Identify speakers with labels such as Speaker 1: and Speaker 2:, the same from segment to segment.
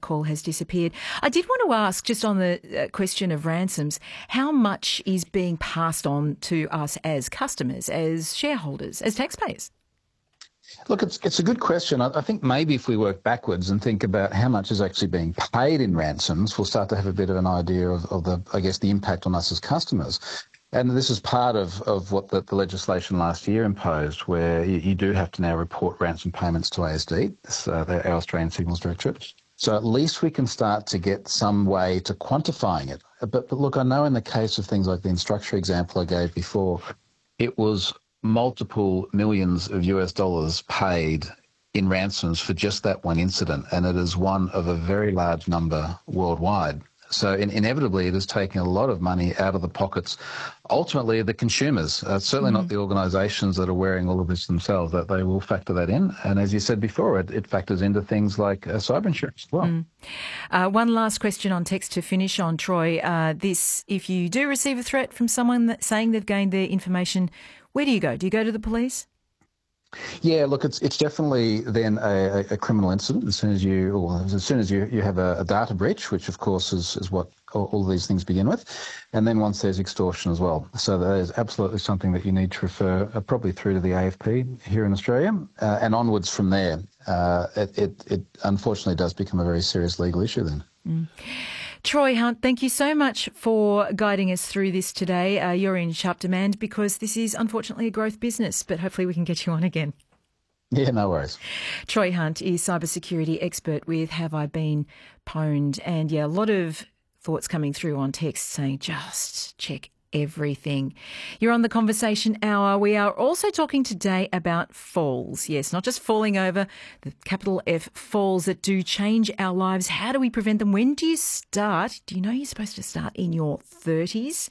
Speaker 1: call has disappeared. I did want to ask, just on the question of ransoms, how much is being passed on to us as customers, as shareholders, as taxpayers?
Speaker 2: Look, it's a good question. I think maybe if we work backwards and think about how much is actually being paid in ransoms, we'll start to have a bit of an idea of the impact on us as customers. And this is part of what the legislation last year imposed, where you do have to now report ransom payments to ASD, our Australian Signals Directorate. So at least we can start to get some way to quantifying it. But look, I know in the case of things like the Instructure example I gave before, it was multiple millions of US dollars paid in ransoms for just that one incident, and it is one of a very large number worldwide. So inevitably it is taking a lot of money out of the pockets, ultimately, of the consumers, certainly not the organisations that are wearing all of this themselves, that they will factor that in. And as you said before, it factors into things like cyber insurance as well.
Speaker 1: One last question on text to finish on, Troy. If you do receive a threat from someone saying they've gained their information, where do you go? Do you go to the police?
Speaker 2: Yeah, look, it's definitely then a criminal incident as soon as you have a data breach, which of course is what all of these things begin with, and then once there's extortion as well. So that is absolutely something that you need to refer probably through to the AFP here in Australia, and onwards from there. It unfortunately does become a very serious legal issue then.
Speaker 1: Troy Hunt, thank you so much for guiding us through this today. You're in sharp demand because this is unfortunately a growth business, but hopefully we can get you on again.
Speaker 2: Yeah, no worries.
Speaker 1: Troy Hunt is cybersecurity expert with Have I Been Pwned? And yeah, a lot of thoughts coming through on text saying just check everything. You're on the Conversation Hour. We are also talking today about falls. Yes, not just falling over, the capital F, falls that do change our lives. How do we prevent them? When do you start? Do you know you're supposed to start in your 30s?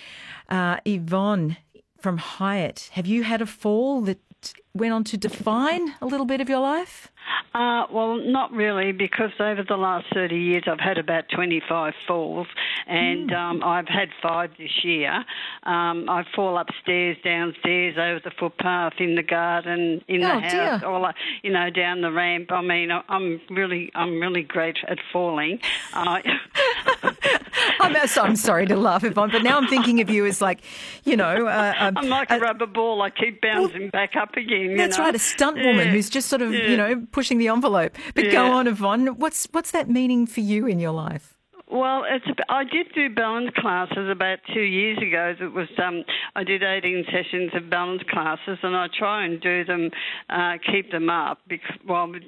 Speaker 1: Yvonne from Hyatt, have you had a fall that went on to define a little bit of your life?
Speaker 3: Well, not really, because over the last 30 years I've had about 25 falls, and I've had 5 this year. I fall upstairs, downstairs, over the footpath, in the garden, in the house, or down the ramp. I mean, I'm really great at falling.
Speaker 1: I'm sorry to laugh, Yvonne, but now I'm thinking of you as like,
Speaker 3: I'm like a rubber ball. I keep bouncing back up again.
Speaker 1: That's right, a stunt woman who's just sort of, pushing the envelope. But go on, Yvonne. What's that meaning for you in your life?
Speaker 3: Well, I did do balance classes about 2 years ago. It was I did 18 sessions of balance classes, and I try and do them, keep them up. Because,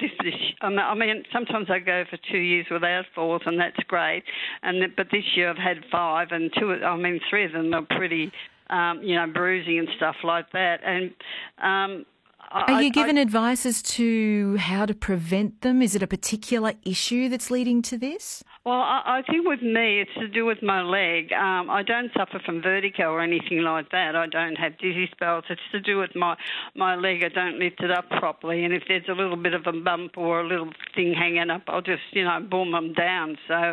Speaker 3: I mean, sometimes I go for 2 years without falls, and that's great. But this year I've had 5, and 3 of them are pretty, bruising and stuff like that. And
Speaker 1: are you given advice as to how to prevent them? Is it a particular issue that's leading to this?
Speaker 3: Well, I think with me it's to do with my leg. I don't suffer from vertigo or anything like that. I don't have dizzy spells. It's to do with my leg. I don't lift it up properly, and if there's a little bit of a bump or a little thing hanging up, I'll just, boom them down. So,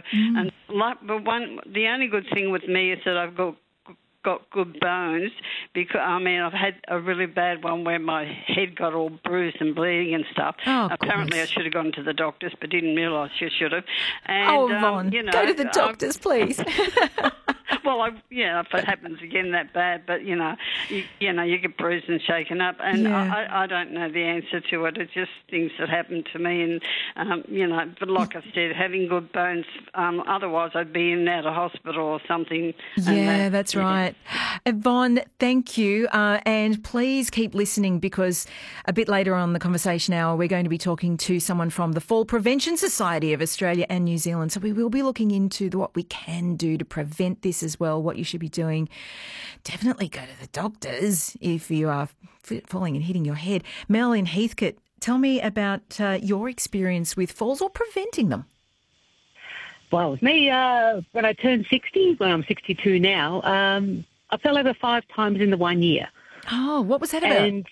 Speaker 3: the only good thing with me is that I've got good bones, because I've had a really bad one where my head got all bruised and bleeding and stuff. Apparently I should have gone to the doctors, but didn't realise you should have. And,
Speaker 1: Yvonne, go to the doctors, please.
Speaker 3: Well, if it happens again that bad, but you get bruised and shaken up, and I don't know the answer to it. It's just things that happen to me, and but like I said, having good bones. Otherwise, I'd be in and out of hospital or something.
Speaker 1: Yeah, that's right. Yvonne, thank you, and please keep listening, because a bit later on the Conversation Hour, we're going to be talking to someone from the Fall Prevention Society of Australia and New Zealand. So we will be looking into what we can do to prevent this as well, what you should be doing. Definitely go to the doctors if you are falling and hitting your head. Mel in Heathcote, tell me about your experience with falls or preventing them.
Speaker 4: Well, with me, when I turned 60, when I'm 62 now, I fell over 5 times in the 1 year.
Speaker 1: Oh, what was that about?
Speaker 4: And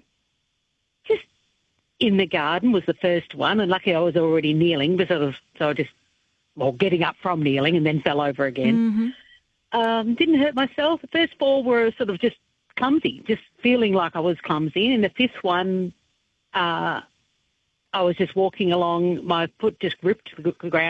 Speaker 4: just in the garden was the first one, and luckily I was already kneeling, getting up from kneeling, and then fell over again. Mm-hmm. Didn't hurt myself. The first 4 were sort of just clumsy, just feeling like I was clumsy. And the 5th one, I was just walking along, my foot just gripped the ground.